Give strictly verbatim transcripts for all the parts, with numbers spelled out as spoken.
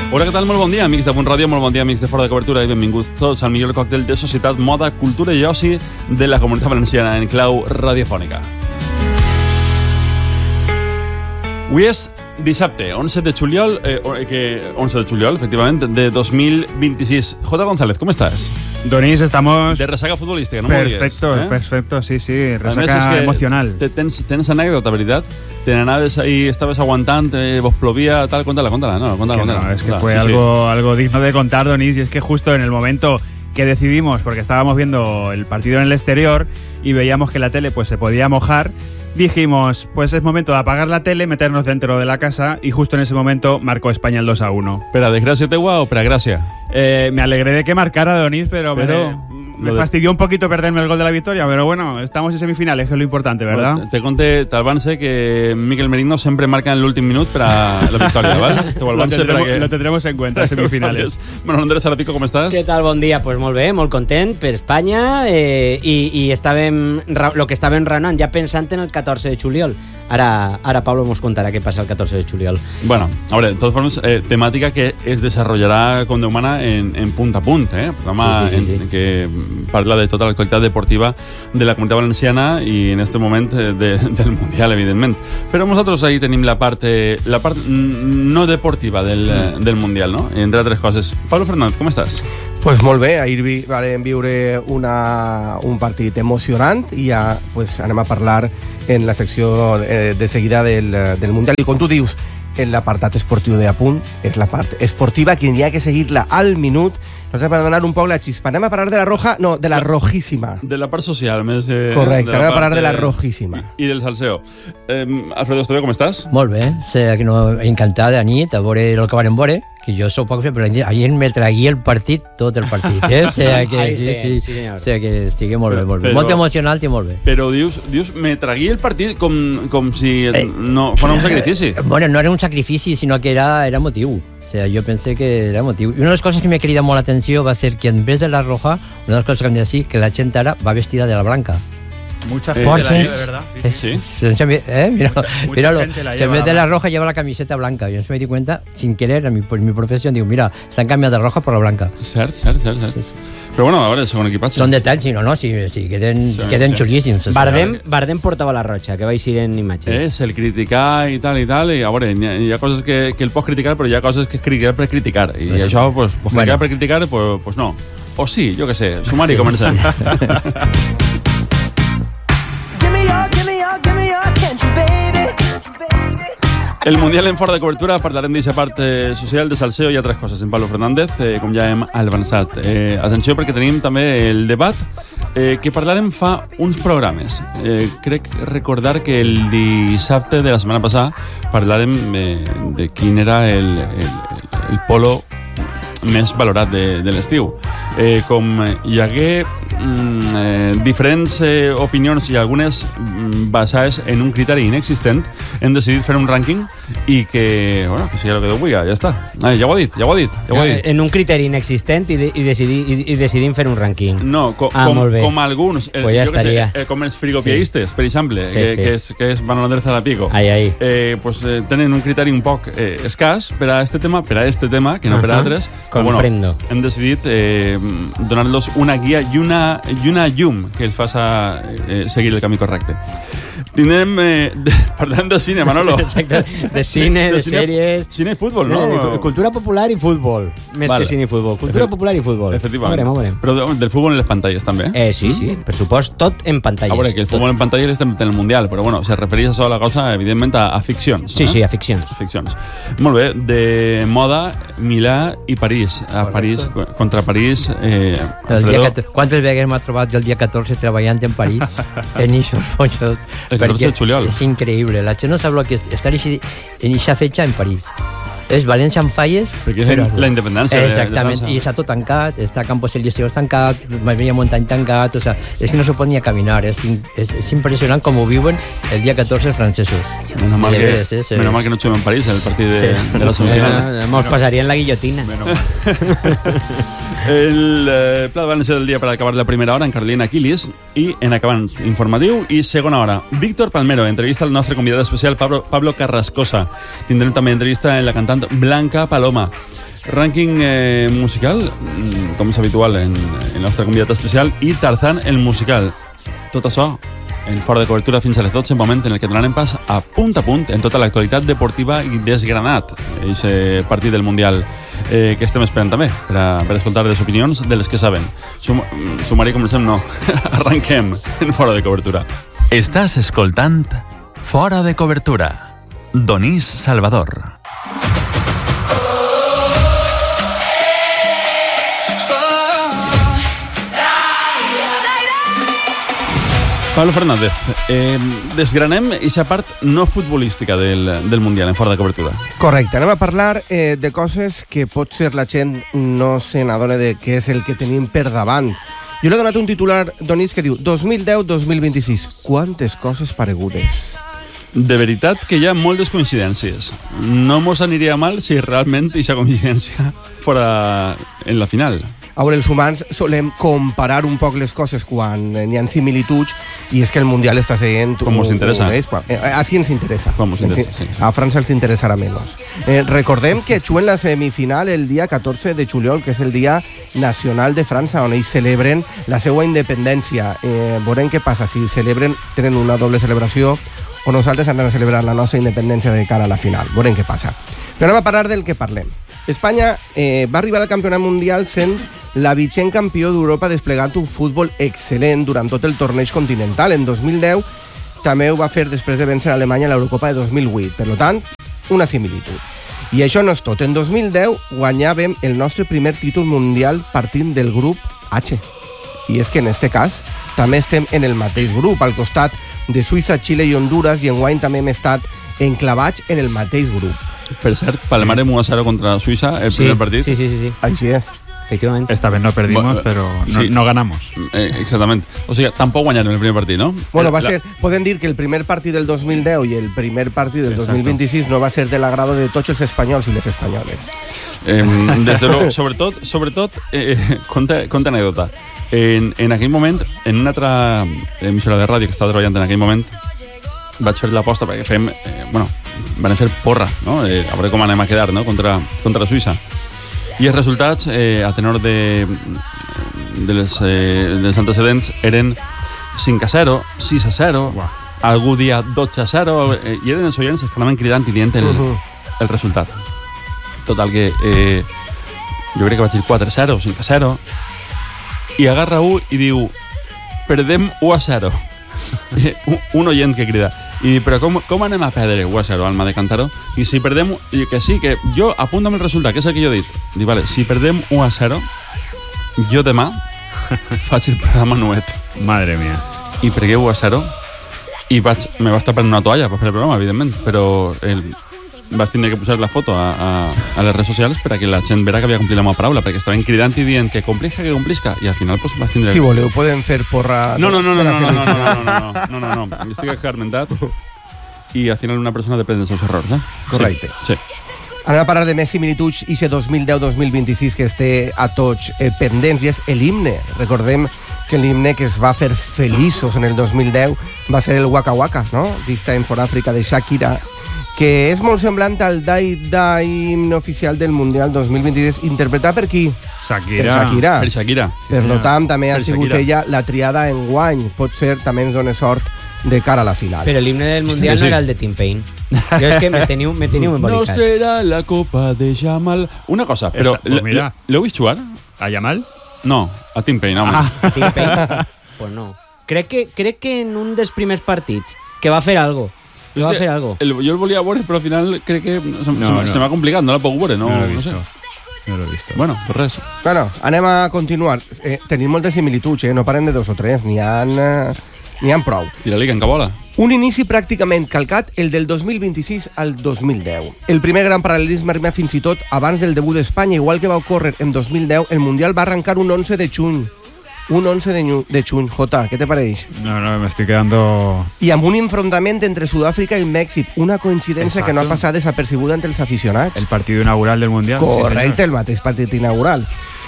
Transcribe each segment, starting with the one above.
Hola, què tal? Molt bon dia, amics de Punt Ràdio, molt bon dia, amics de Fora de Cobertura, i benvinguts tots al millor còctel de societat, moda, cultura i oci de la Comunitat Valenciana en clau radiofònica. Avui és dissabte, onze de juliol, eh, que, onze de juliol, efectivament, de dos mil vint-i-sis. J. González, ¿cómo estás? Donis, estamos... De resaca futbolística, no Perfecto, m'ho digues. Eh? perfecto, sí, sí, resaca més, és que emocional. Te, tens, tens anècdota, veritat? Te n'anaves ahí, estaves aguantant, eh, vos plovia, tal, cuéntala, cuéntala, no, cuéntala, Que cuéntala. no, es que Cuéntala, fue sí, algo, sí. algo digno de contar, Donis, y es que justo en el momento que decidimos, porque estábamos viendo el partido en el exterior y veíamos que la tele pues se podía mojar, dijimos, pues es momento de apagar la tele, meternos dentro de la casa, y justo en ese momento marcó España el dos a uno. Per a desgràcia teua o per a gràcia? Eh, me alegré de que marcara Donis, pero, Pero me, me de... fastidió un poquito perderme el gol de la victoria, pero bueno, estamos en semifinales, que es lo importante, ¿verdad? Bueno, te conté, t'avance que Miquel Merino sempre marca en l'últim minut per a la victòria, ¿vale? Te lo, tendremos, que... lo tendremos en cuenta en semifinales. Bueno, Andrés Arapico, com estàs? Què tal? Bon dia. Pues molt bé, molt content per Espanya, eh, i, i estàvem, lo que estàvem raonant ja pensant en el catorze de juliol. Ara, ara Pablo nos contarà què passa el catorze de juliol. Bueno, a veure, de totes formes, eh, temàtica que es desarrollarà com Déu mana en, en punt a punt, eh? Programa sí, sí, sí, en, sí. que parla de tota l'actualitat deportiva de la Comunitat Valenciana i en este moment de, del Mundial, evidentment. Però nosaltres ahí tenim la part, la part no deportiva del, mm. del Mundial, no? Entre altres coses. Pablo Fernández, com estàs? Pues molt bé, ahir vi, vam viure una, un partit emocionant i ja pues, anem a parlar en la secció eh, de seguida del, del Mundial. I com tu dius, en l'apartat esportiu de Apunt és la part esportiva que hi ha que seguir-la al minut. Nosaltres per donar un poc la xispa. Anem a parlar de la roja, no, de la rojíssima. De la part social, més... Eh, Correcte, anem a parlar de la de... rojíssima. I, i del salseo. Eh, Alfredo Esteve, com estàs? Molt bé, sé que no, encantada de nit a veure el que van veure, que jo sóc poc, però ahir me tragué el partit, tot el partit, eh? O sea que, sí, sí, sí, o sea que estigui molt bé, molt bé. Però, molt emocional i molt bé. Però dius, dius me tragué el partit com, com si eh, no fos un sacrifici. Eh, bueno, no era un sacrifici, sinó que era, era motiu. O sea, jo pensé que era motiu. I una de les coses que m'ha cridat molt l'atenció va ser que en vez de la roja, una de les coses que hem de dir que la gent ara va vestida de la blanca. Mucha gente eh, la lleva, de verdad. Sí, sí. sí. ¿Eh? Mira, mucha, mucha míralo. gente la En lleva vez de la la roja lleva la camiseta blanca. Yo me di cuenta, sin querer, en mi, por mi profesión, digo, mira, están cambiando de roja por la blanca. Cert, cert, cert. cert. Sí, sí. Però bueno, a veure, segon equipatge. Són detalls, sí, no, no, sí, sí queden, Sí, queden sí. xulíssims. Bardem, Bardem portava la roja, que va eixir en imatges. És el criticar i tal i tal, i a veure, hi ha, hi ha coses que, que el pots criticar, però hi ha coses que és criticar per criticar, i Pues, això, pues, pues criticar bueno. per criticar, pues, pues no. O sí, jo què sé, sumari sí. Comencem. El Mundial en Fora de Cobertura, parlarem d'aquesta part eh, social de salseo i altres coses en Pablo Fernández, eh, com ja hem avançat. Eh, atenció, perquè tenim també el debat eh, que parlarem fa uns programes. Eh, crec recordar que el dissabte de la setmana passada parlarem eh, de quin era el, el, el polo més valorat de, de l'estiu. Eh, com hi hagué mm, eh, diferents eh, opinions i algunes mm, basades en un criteri inexistent, hem decidit fer un rànquing i que, bueno, que sigui el que Déu vulgui, ja està. Ah, ja ho ha dit, ja ho ha dit. Ja ho ha dit. En un criteri inexistent i, de, i, decidi, i, i decidim fer un rànquing. No, co Ah, com, molt bé. com alguns, eh, Pues ja jo que sé, estaria. eh, com els frigopiaistes, sí. Per exemple, Sí, que, sí. que, és, que és van a l'endreça de pico. Ai, ai. Eh, pues, eh, tenen un criteri un poc eh, escàs per a este tema, per a este tema, que no per a Ajá. altres. Però, Comprendo. bueno, hem decidit eh, donar-los una guia i una, i una llum que els faça eh, seguir el camí correcte. Tindrem, eh, de, parlant de cine, Manolo. Exacte. De cine, de, de cine, sèries... Cine i futbol, no? Eh, de cultura popular i futbol. Més Vale. que cine i futbol. Cultura Efe- popular i futbol. Efectivament. Ho veurem, ho veurem. Però del futbol en les pantalles, també. Eh, sí, sí, per supost, tot en pantalles. A veure, que el futbol en pantalla és en el Mundial, però bueno, se refereix a sola cosa, evidentment, a, a ficcions. Sí, eh? sí, a ficcions. Ficcions. Molt bé, de moda, Milà i París. A París, contra París... Eh, El Alfredo, dia que, quantes vegades m'ha trobat jo el dia catorze treballant en París, en eixos fondos? El catorze de juliol. És increïble, la gent no sap el que és estar en eixa fetge en París. És València amb falles, Perquè és la independència de- de exactament, França. i està tot tancat, està Campos Elíseos tancat, Maria Montany tancat, o sea, és que no se pot ni a caminar, és, és, és impressionant com ho viuen el dia catorze els francesos. Menos mal, De que, veres, és, menos és- mal que no juguem en París, el partit de, Sí. de la semifinal. Eh, Mos pasarien la guillotina. Menos mal. El eh, pla de València del dia per acabar la primera hora en Carolina Aquilis i en acabant informatiu i segona hora. Víctor Palmero, entrevista al nostre convidat especial Pablo, Pablo Carrascosa. Tindrem també entrevista en la cantant Blanca Paloma. Rànquing eh, musical, com és habitual en el nostre convidat especial, i Tarzán, el musical. Tot això en Fora de Cobertura fins a les dotze, moment en el que donarem pas a punt a punt en tota l'actualitat deportiva i desgranat aquest partit del Mundial eh, que estem esperant també per, a, per escoltar les opinions de les que saben. Sum, sumari, comencem, no. Arranquem en Fora de Cobertura. Estàs escoltant Fora de Cobertura. Donís Salvador. Pablo Fernández, eh, desgranem aquesta part no futbolística del, del Mundial en Fora de Cobertura. Correcte, anem a parlar eh, de coses que potser la gent no se n'adona de què és el que tenim per davant. Jo l'he donat un titular, Donís, que diu dos mil deu dos mil vint-i-sis. Quantes coses paregudes. De veritat que hi ha moltes coincidències. No mos aniria mal si realment aquesta coincidència fora en la final. A veure, els humans solem comparar un poc les coses quan n'hi ha similituds, i és que el Mundial està seguint... Com us interessa. Així ens interessa. Com us interessa, sí, sí. A França els interessarà menys. Eh, recordem que juguen la semifinal el dia catorze de juliol, que és el dia nacional de França, on ells celebren la seva independència. Eh, veurem què passa, si celebren, tenen una doble celebració, o nosaltres anem a celebrar la nostra independència de cara a la final. Veurem què passa. Però anem a parlar del que parlem. Espanya eh, va arribar al campionat mundial sent la vigent campió d'Europa, desplegant un futbol excel·lent durant tot el torneig continental. En dos mil deu també ho va fer després de vèncer a Alemanya a l'Eurocopa de dos mil vuit. Per tant, una similitud. I això no és tot. En dos mil deu guanyàvem el nostre primer títol mundial partint del grup H. I és que en este cas també estem en el mateix grup, al costat de Suïssa, Xile i Honduras, i enguany també hem estat enclavats en el mateix grup. Per cert, palmarem u a cero contra Suïssa, el sí, primer partit. Sí, sí, sí, sí. Així és. Efectivamente. Esta vez no perdimos, bueno, pero no, sí. no ganamos. Eh, exactament. O sigui, tampoc guanyaron el primer partit, no? Bueno, va la... ser... Podem dir que el primer partit del dos mil deu i el primer partit del Exacto. dos mil vint-i-sis no va ser de l'agrado de tots els espanyols i les espanyoles. Eh, des de luego, sobretot, sobretot eh, conta, conta anècdota. En, en aquell moment, en una altra emissora de ràdio que estava treballant en aquell moment, vaig fer l'aposta perquè fem... Eh, bueno, van fer porra, no? Eh, a veure com anem a quedar, no? Contra, contra Suïssa. I els resultats, eh, a tenor de, de les, eh, dels antecedents, eren cinc a zero, sis a zero, wow. Algú dia dotze a zero, eh, i eren els oients que anaven cridant i dient el, uh -huh. el resultat. Total que eh, jo crec que vaig dir quatre a zero, cinc a zero, i agarra un i diu perdem u a zero. Un oient que crida. I dic, però com, com anem a perdre u a zero, Alma de Cántaro? I si perdem... I que sí, que jo apunta'm el resultat, que és el que jo he dit. Dic, vale, si perdem u a zero, jo demà faig el programa nuet. Madre mía. I pergué u a zero i vaig, me vaig tapar en una toalla per fer el programa, evidentment, però el, vaig tindre que posar la foto a, a, a les redes socials per a que la gent verà que havia complit la meva paraula, perquè estaven cridant i dient que complisca, que complisca, i al final pues, vaig tindre... Si voleu, podem fer porra... No, no, no, no, no, no, no, no, no, no, no, no, no, estic escarmentat i al final una persona depèn dels seus errors, eh? Correcte. Sí, sí. Anem a parlar de més similituds i ese dos mil deu dos mil vint-i-sis que esté a tots eh, pendents, i és l'himne. Recordem que l'himne que es va fer feliços en el dos mil deu va ser el Waka Waka, no? This Time for Africa de Shakira, que és molt semblant al Dai Dai, himne oficial del Mundial dos mil vint-i-tres, interpretat per qui? Shakira. Per Shakira. Per Shakira. Per lo tant, també ha Per sigut Shakira. ella la triada en guany. Pot ser, també ens dona sort de cara a la final. Pero el himne del mundial Sí. no era el de Tim Payne. Yo es que me tenía, me tenía muy No embolicat. serà la copa de Jamal. Una cosa, però Esa, pues mira. l'heu vist jugar? ¿A Yamal? No, a Tim Payne, home. Ah. Tim Payne? Pues no. Crec que, crec que en un dels primers partits que va fer algo. Que va És que fer algo. El, jo el volia veure, però al final crec que se, No, se, no. se m'ha complicat, no la puc veure, no, No, lo he no visto. sé. No lo he visto. Bueno, pues res. Bueno, anem a continuar. Eh, tenim moltes similituds, eh? No paren de dos o tres, n'hi ha, eh, n'hi ha prou. Tira-li, que encabola. Un inici pràcticament calcat, el del dos mil vint-i-sis al dos mil deu. El primer gran paral·lelisme arriba fins i tot abans del debut d'Espanya, igual que va ocórrer en dos mil deu, el Mundial va arrencar un once de juny. Un once de, ñu- de juny. Jota, què te pareix? No, no, me estoy quedando... I amb un enfrontament entre Sud-àfrica i Mèxic, una coincidència Exacto. que no ha passat desapercebuda entre els aficionats. El partido inaugural del Mundial. Correcte, Sí, el mateix partit inaugural.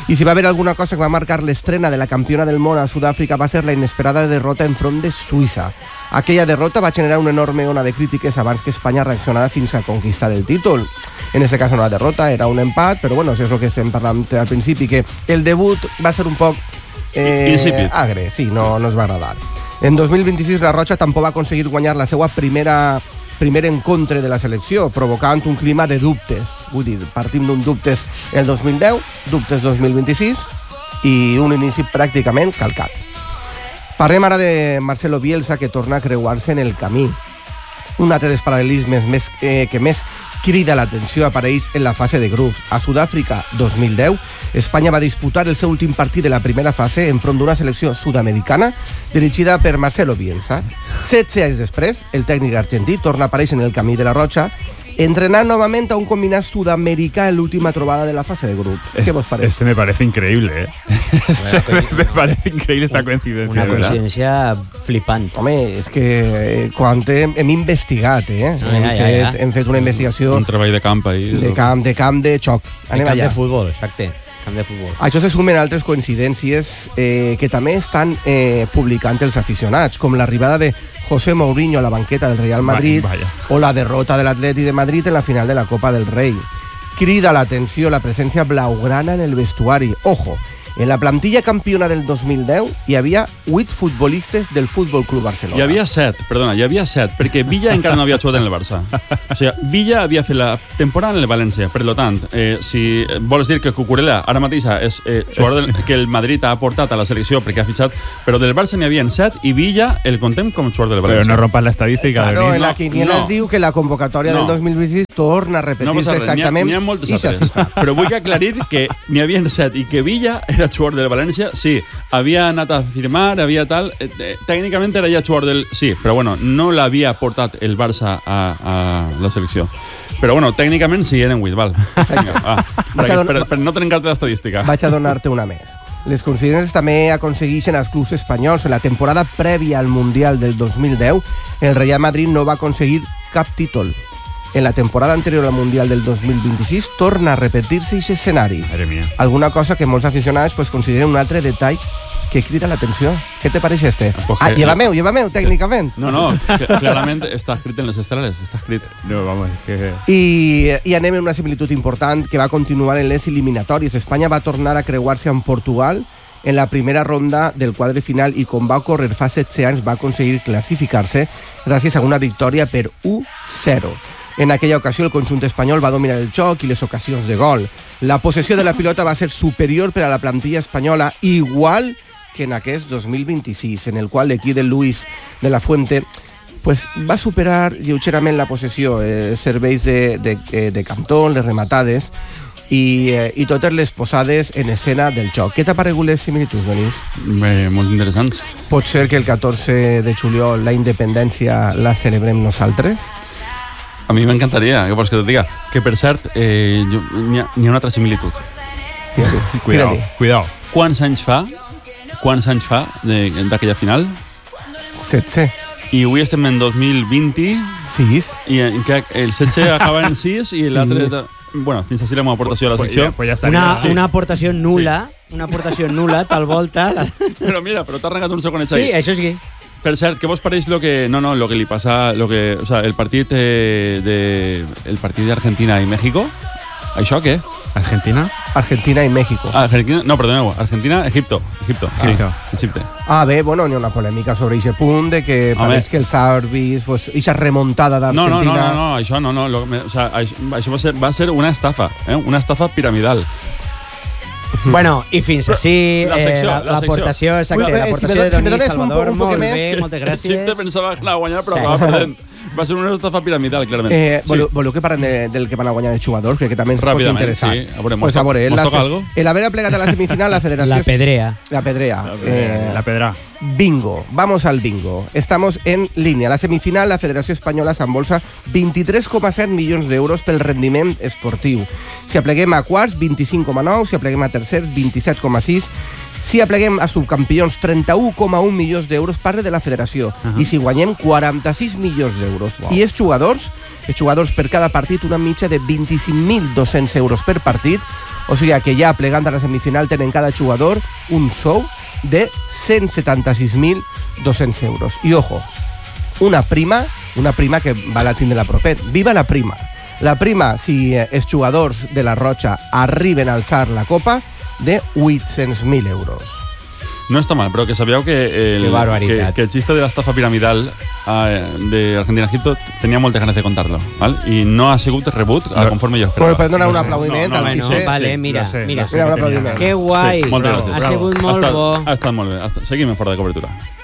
I si va haver alguna cosa que va marcar l'estrena de la campiona del món a Sud-àfrica va ser la inesperada derrota enfront de Suïssa. Aquella derrota va generar una enorme ona de crítiques abans que Espanya reaccionara fins a conquistar el títol. En este caso no la derrota, era un empat, però bueno, això és el que estem parlant al principi, que el debut va ser un poc eh, agre, sí, no, no es va agradar. En dos mil vint-i-sis la Roja tampoc va aconseguir guanyar la seva primera primer encontre de la selecció, provocant un clima de dubtes. Vull dir, partim d'un dubtes el dos mil deu, dubtes dos mil vint-i-sis i un inici pràcticament calcat. Parlem ara de Marcelo Bielsa, que torna a creuar-se en el camí. Un altre dels paral·lelismes més, eh, que més crida l'atenció apareix en la fase de grups. A Sud-àfrica dos mil deu, Espanya va disputar el seu últim partit de la primera fase enfront d'una selecció sud-americana dirigida per Marcelo Bielsa. setze anys després, el tècnic argentí torna a aparèixer en el camí de la Roja, entrenant novament a un combinat sud-americà en l'última trobada de la fase de grup. ¿Qué vos parece? Este me parece increíble, ¿eh? Este me, me parece increíble esta coincidencia. Una coincidència flipant. Home, és que eh, quan hem, hem investigat, eh? Ah, hem, ja, ja, fet, ja. hem fet una investigació... Un treball de camp ahí. De camp, de camp de xoc. De camp allà. De futbol, exacte. Camp de futbol. Això se sumen altres coincidències eh, que també estan eh, publicant els aficionats, com l'arribada de José Mourinho a la banqueta del Real Madrid vaya, vaya. o la derrota del Atleti de Madrid en la final de la Copa del Rei. Crida l'atenció la presència blaugrana en el vestuari. Ojo, en la plantilla campiona del dos mil deu hi havia vuit futbolistes del Futbol Club Barcelona. Hi havia set, perdona, hi havia set, perquè Villa encara no havia jugat en el Barça. O sigui, Villa havia fet la temporada en el València, per tant, eh, si vols dir que Cucurella ara mateix és eh, jugador del, que el Madrid ha aportat a la selecció perquè ha fitxat, però del Barça n'hi havia set i Villa el contem com a jugador del València. Però no rompas la estadística. Claro, en la No, quiniela no. es diu que la convocatòria No. del dos mil vint-i-sis torna a No repetir-se passa res, n'hi ha, exactament. n'hi ha moltes i altres. s'assista. Però vull aclarir que n'hi havia set i que Villa era jugador del València, sí, havia anat a firmar, havia tal... Eh, eh, tècnicament era ja jugador del... Sí, però bueno, no l'havia portat el Barça a, a la selecció. Però bueno, tècnicament sí, eren vuit, val. Vinga, va, Vaig a per, donar- per, per no trencar-te l'estadística. Vaig a donar-te una més. Les coincidències també aconsegueixen els clubs espanyols. En la temporada prèvia al Mundial del dos mil deu, el Real Madrid no va aconseguir cap títol. En la temporada anterior al Mundial del dos mil vint-i-sis torna a repetir-se aquest escenari. Madre mía. Alguna cosa que molts aficionats pues, consideren un altre detall que crida l'atenció. Què te pareix este? Pues Ah, que- lleva meu, lleva meu, tècnicament. No, no, que, clarament està escrit en les estrelles, està escrit. No, vamos, que... I, I anem en una similitud important que va continuar en les eliminatòries. Espanya va tornar a creuar-se amb Portugal en la primera ronda del quadre final i com va ocórrer fa setze anys va aconseguir classificar-se gràcies a una victòria per u zero. En aquella ocasió el conjunt espanyol va dominar el joc i les ocasions de gol. La possessió de la pilota va ser superior per a la plantilla espanyola, igual que en aquest dos mil vint-i-sis, en el qual l'equip de Luis de la Fuente pues, va superar lleugerament la possessió, eh, serveis de, de, de, de Cantón, les rematades i, eh, i totes les posades en escena del joc. Què t'ha paregut les similituds, Denis? Bé, molt interessants. Pot ser que el catorze de juliol la independència la celebrem nosaltres? A mi m'encantaria, què vols que et diga? Que, per cert, eh, jo- n'hi ha, n'hi ha una altra similitud. Tira-li, Cuidado, tira-li. cuidado. Quants anys fa, quants anys fa de- d'aquella final? setze. I avui estem en dos mil vint sis. i en què el setze acaba en sis i l'altre... de- Bueno, fins així la meva aportació a la Pues secció. ya, pues ya estaría. Una, Sí. una aportació nula, una aportació nula, tal volta. La... Però mira, però t'ha arrencat un segon Sí, ahí. això sí. Per cert, què vos pareix lo que... No, no, lo que li passa... Lo que, o sea, el partit eh, de... El partit d'Argentina i México. Això què? ¿Argentina? Argentina i México. Ah, Argentina... No, perdoneu. Argentina, Egipto. Egipto. Sí. Sí, Egipte. Ah, bé, bueno, n'hi ha una polèmica sobre aquest punt de que Home. pareix que els àrbits, pues, eixa remuntada No, no, d'Argentina... no, no, no, això no, no. Lo, me- o sea, això, això va, ser, va ser una estafa, eh? Una estafa piramidal. Bueno, i fins així La eh, secció, la- la l'aportació, exacte, Ui, eh, l'aportació si me de do- si me Donís dones un Salvador, poc- un poc molt més, bé, moltes gràcies. Egipte pensava que anava a guanyar, però Sí. acaba perdent. Va ser una estafa piramidal, clarament. Eh, Sí. voleu, voleu que parlem de, del que van a guanyar els jugadors? Crec que també ens pot Ràpidament, interessar. sí. A veure, mos pues to- a veure, mos la, toca algo? el haver plegat a la semifinal, la federació... La pedrea. La pedrea. Eh, la pedra. Bingo, vamos al bingo. Estamos en línea. La semifinal, la Federació Espanyola s'embolsa vint-i-tres coma set milions d'euros pel rendiment esportiu. Si apleguem a quarts, vint-i-cinc coma nou, si apleguem a tercers, vint-i-set coma sis, si apleguem a subcampions, trenta-un coma un milions d'euros, parle de la federació. Uh-huh. I si guanyem, quaranta-sis milions d'euros. Wow. I els jugadors, els jugadors per cada partit una mitja de vint-i-cinc mil dos-cents euros per partit, o sigui que ja plegant a la semifinal tenen cada jugador un sou de cent setanta-sis mil dos-cents euros. I ojo, una prima, una prima que val a tindre la propet. Viva la prima! La prima, si els jugadors de la Roja arriben a alçar la copa, de vuit-cents mil euros. No està mal, però que sabíeu que el, que, que el xiste de l'estafa piramidal uh, de Argentina-Egipto tenia moltes ganes de contar-lo, ¿vale? I no ha sigut rebut no. conforme jo esperava. Bueno, podem donar un aplaudiment no, no, al xiste? No, vale, sí, mira, sé, mira. Sé, que guai. Sí, moltes gràcies. Ha sigut molt ha estat, bo. Ha estat molt bé. Ha estat, seguim en Fora de Cobertura.